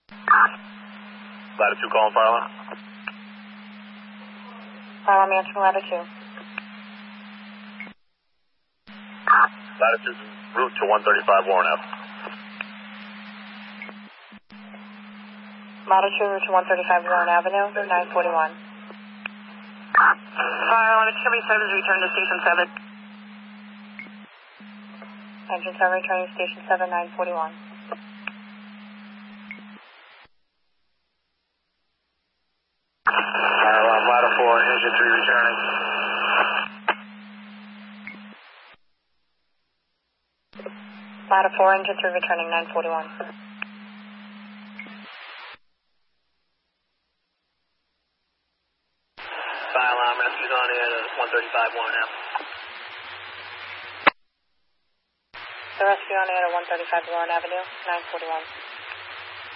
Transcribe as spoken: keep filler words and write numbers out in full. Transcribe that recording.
Ladder two calling fire alarm. Fire alarm answering ladder two. Ladder two, route to one thirty-five Warren Avenue. Ladder two, route to one thirty-five Warren Avenue, nine forty-one. Fire alarm Discovery seven, return to station seven. Engine seven returning to station seven, nine forty-one. Fire alarm ladder four, engine three returning. Ladder four, engine three returning, nine forty-one. Fire alarm rescue's on air to one thirty-five Warren Avenue. The rescue on air at one thirty-five Warren Avenue, nine forty-one.